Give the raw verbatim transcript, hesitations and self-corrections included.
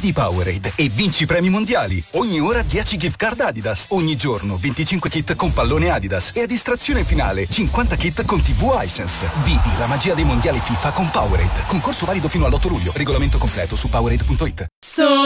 Chiedi Powerade e vinci premi mondiali. Ogni ora dieci gift card Adidas. Ogni giorno venticinque kit con pallone Adidas. E a distrazione finale cinquanta kit con tivù Hisense. Vivi la magia dei mondiali FIFA con Powerade. Concorso valido fino all'otto luglio. Regolamento completo su Powerade punto it. So